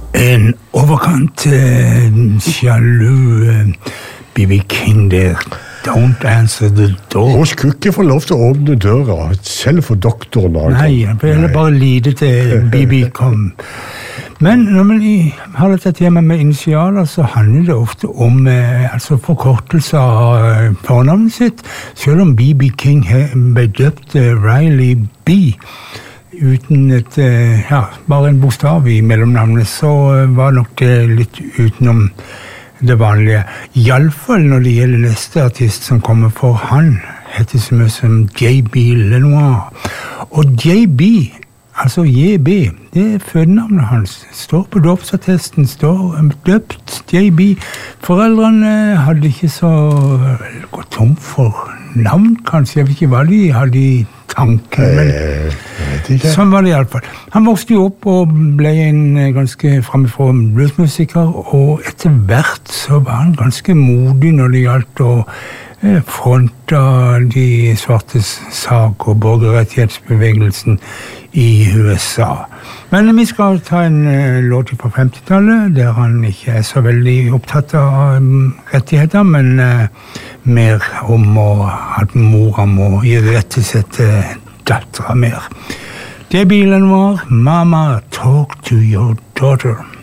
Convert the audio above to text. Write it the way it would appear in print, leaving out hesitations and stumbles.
En overkant sjalu B.B. King der. Don't answer the door. Hun skulle ikke få lov til å åpne døra, selv for doktoren. Nei, han ville bare lide til B.B. kom. Men når man har dette temaet med initialer, så handler det ofte om forkortelser av fornavnet sitt. Selv om B.B. King ble døpt Riley B., uten bare en bokstav i mellomnavnet, så var nok det litt utenom det vanlige. I alle fall når det gjelder neste artist som kommer for han, heter så mye som J.B. Lenoir. Og J.B., altså J.B., det fødenavnet hans. Står på dåpsattesten, står døpt J.B. Foreldrene hadde ikke så gått tom for navn, kanskje. Jeg vet ikke hva de hadde i tanken, men sånn var det i alle fall. Han vokste jo opp og ble en ganske framifrå bluesmusiker, og etter hvert så var han ganske modig når det gjaldt å fronte de svartes sak og borgerrettighetsbevegelsen i USA. Men vi skal ta en låt fra 50-tallet, der han ikke så veldig opptatt av rettigheter, men mer om at mora må irettesette datteren mer. Det bilen var Mama, talk to your daughter.